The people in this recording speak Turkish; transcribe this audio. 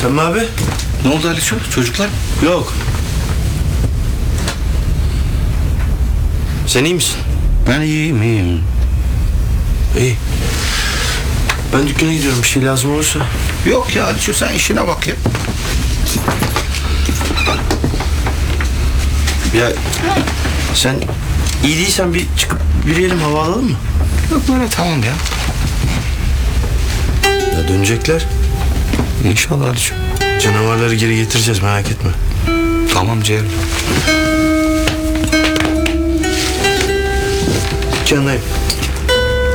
Sen abi? Ne oldu Aliço? Çocuklar? Yok. Sen iyi misin? Ben iyiyim. İyi. Ben dükkana gidiyorum, bir şey lazım olursa. Yok ya Aliço, sen işine bak ya. Ya sen iyi değilsen bir çıkıp yürüyelim, hava alalım mı? Yok böyle, tamam ya. Ya dönecekler. İnşallah Aliço. Canavarları geri getireceğiz, merak etme. Tamam Cem. Dükkandayım.